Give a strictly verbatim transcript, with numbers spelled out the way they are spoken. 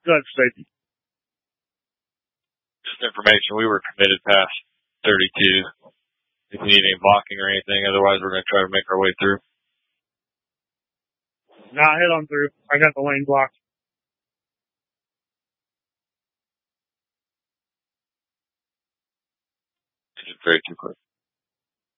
Good, safety. Just information, we were committed past thirty-two. If you need any blocking or anything, otherwise we're going to try to make our way through. Nah, head on through. I got the lane blocked. It's very too quick.